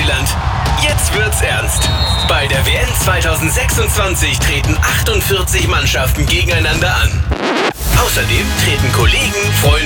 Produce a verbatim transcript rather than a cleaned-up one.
Phantasialand. Jetzt wird's ernst. Bei der W M zwanzig sechsundzwanzig treten achtundvierzig Mannschaften gegeneinander an. Außerdem treten Kollegen, Freunde